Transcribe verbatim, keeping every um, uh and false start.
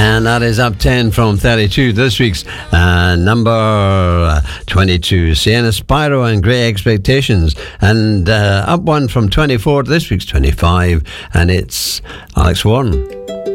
And that is up ten from thirty-two. This week's uh, number twenty-two, Sienna Spyro and Great Expectations. And uh, up one from twenty-four, this week's twenty-five, and it's Alex Warren.